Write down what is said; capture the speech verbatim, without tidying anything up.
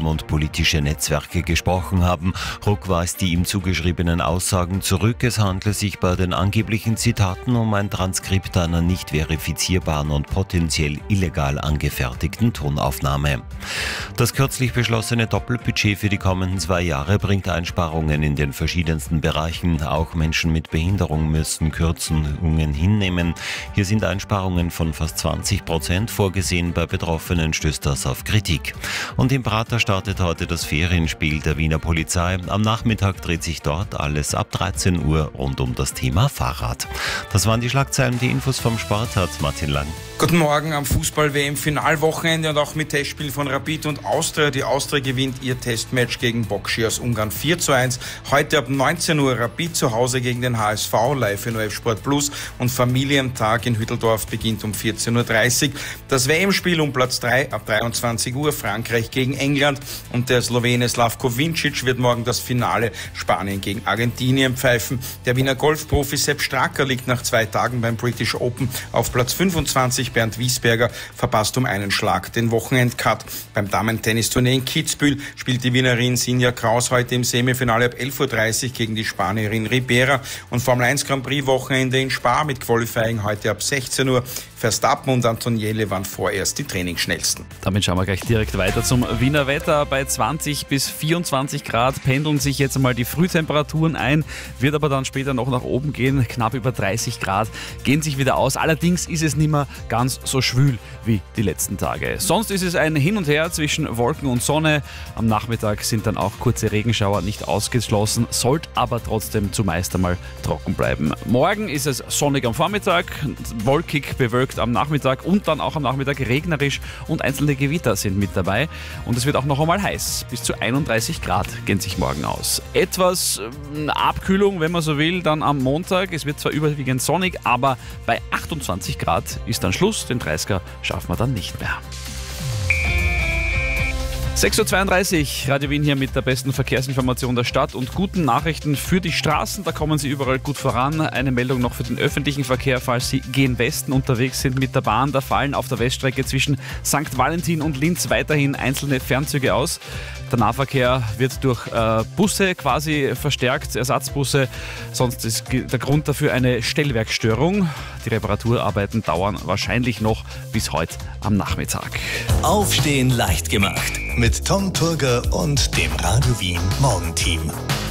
haben und politische Netzwerke gesprochen haben. Ruck weist die ihm zugeschriebenen Aussagen zurück. Es handle sich bei den angeblichen Zitaten um ein Transkript einer nicht verifizierbaren und potenziell illegal angefertigten Tonaufnahme. Das kürzlich beschlossene Doppelbudget für die kommenden zwei Jahre bringt Einsparungen in den verschiedensten Bereichen. Auch Menschen mit Behinderung müssen Kürzungen hinnehmen. Hier sind Einsparungen von fast zwanzig Prozent vorgesehen. Bei Betroffenen stößt das auf Kritik. Und im Prater startet heute das Ferienspiel der Wiener Polizei. Am Nachmittag dreht sich dort alles ab dreizehn Uhr rund um das Thema Fahrrad. Das waren die Schlagzeilen. Die Infos vom Sport hat Martin Lang. Guten Morgen am Fußball-W M-Finalwochenende und auch mit Testspiel von Rapid und Austria. Die Austria gewinnt ihr Testmatch gegen Bokshi aus Ungarn vier zu eins. Heute ab neunzehn Uhr Rapid zu Hause gegen den H S V, live in O F Sport Plus, und Familientag in Hütteldorf beginnt um vierzehn Uhr dreißig. Das W M-Spiel um Platz drei ab dreiundzwanzig Uhr, Frankreich gegen England, und der Slowene Slavko Vincic wird morgen das Finale Spanien gegen Argentinien pfeifen. Der Wiener Golfprofi Sepp Stracker liegt nach zwei Tagen beim British Open auf Platz fünfundzwanzig. Bernd Wiesberger verpasst um einen Schlag den Wochenendcut. Beim Damen-Tennisturnier in Kitzbühel spielt die Wienerin Sinja Kraus heute im Semifinale ab elf Uhr dreißig gegen die Spanierin Ribera. Und Formel eins Grand Prix Wochenende in Spa mit Qualifying heute ab sechzehn Uhr. Verstappen und Antonielli waren vorerst die Trainingsschnellsten. Damit schauen wir gleich direkt weiter zum Wiener Wetter. Bei zwanzig bis vierundzwanzig Grad pendeln sich jetzt einmal die Frühtemperaturen ein, wird aber dann später noch nach oben gehen. Knapp über dreißig Grad gehen sich wieder aus. Allerdings ist es nicht mehr ganz so schwül wie die letzten Tage. Sonst ist es ein Hin und Her zwischen Wolken und Sonne. Am Nachmittag sind dann auch kurze Regenschauer nicht ausgeschlossen, sollte aber trotzdem zumeist einmal trocken bleiben. Morgen ist es sonnig am Vormittag, wolkig bewölkt am Nachmittag und dann auch am Nachmittag regnerisch und einzelne Gewitter sind mit dabei. Und es wird auch noch einmal heiß. Bis zu einunddreißig Grad gehen sich morgen aus. Etwas äh, Abkühlung, wenn man so will, dann am Montag. Es wird zwar überwiegend sonnig, aber bei achtundzwanzig Grad ist dann Schluss. Den dreißiger schaffen wir dann nicht mehr. sechs Uhr zweiunddreißig, Radio Wien hier mit der besten Verkehrsinformation der Stadt und guten Nachrichten für die Straßen. Da kommen Sie überall gut voran. Eine Meldung noch für den öffentlichen Verkehr, falls Sie gen Westen unterwegs sind mit der Bahn. Da fallen auf der Weststrecke zwischen Sankt Valentin und Linz weiterhin einzelne Fernzüge aus. Der Nahverkehr wird durch äh, Busse quasi verstärkt, Ersatzbusse. Sonst ist der Grund dafür eine Stellwerkstörung. Die Reparaturarbeiten dauern wahrscheinlich noch bis heute am Nachmittag. Aufstehen leicht gemacht mit Tom Turger und dem Radio Wien Morgenteam.